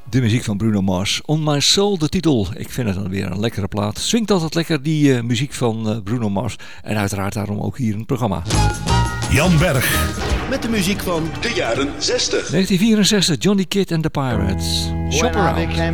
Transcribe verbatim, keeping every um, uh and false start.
De muziek van Bruno Mars. On My Soul, de titel. Ik vind het dan weer een lekkere plaat. Swingt altijd lekker, die uh, muziek van uh, Bruno Mars. En uiteraard daarom ook hier in het programma. Jan Berg. Met de muziek van de jaren zestig. negentien vierenzestig, Johnny Kidd and the Pirates. Shop Around.